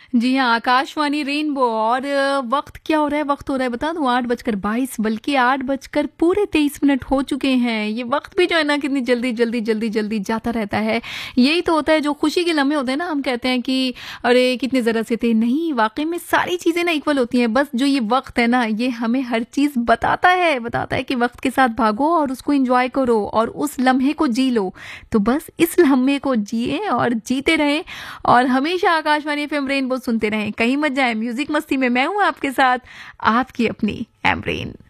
जी हाँ, आकाशवाणी रेनबो और वक़्त क्या हो रहा है? वक़्त हो रहा है बता दूँ 8:22 बल्कि 8 बजकर पूरे 23 मिनट हो चुके हैं। ये वक़्त भी जो है ना कितनी जल्दी जाता रहता है। यही तो होता है जो खुशी के लम्हे होते हैं ना हम कहते हैं कि अरे! कितने ज़रा से थे। नहीं, वाक़ई में सारी चीज़ें ना इक्वल होती हैं। बस जो ये वक़्त है ना ये हमें हर चीज़ बताता है कि वक़्त के साथ भागो और उसको एन्जॉय करो और उस लम्हे को जी लो। तो बस इस लम्हे को जिए और जीते रहें और हमेशा आकाशवाणी एफएम रेनबो सुनते रहें। कहीं मत जाएँ, म्यूज़िक मस्ती में मैं हूँ आपके साथ, आपकी अपनी एमरेन।